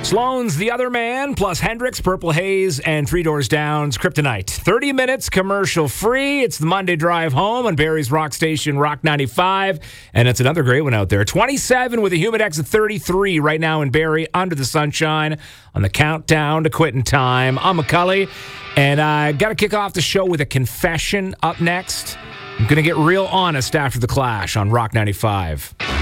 Sloan's The Other Man, plus Hendrix, Purple Haze, and Three Doors Down's Kryptonite. 30 minutes commercial free. It's the Monday drive home on Barrie's Rock Station, Rock 95. And it's another great one out there. 27 with a humid X of 33 right now in Barrie, under the sunshine, on the countdown to quitting time. I'm McCully, and I got to kick off the show with a confession up next. I'm going to get real honest after the Clash on Rock 95.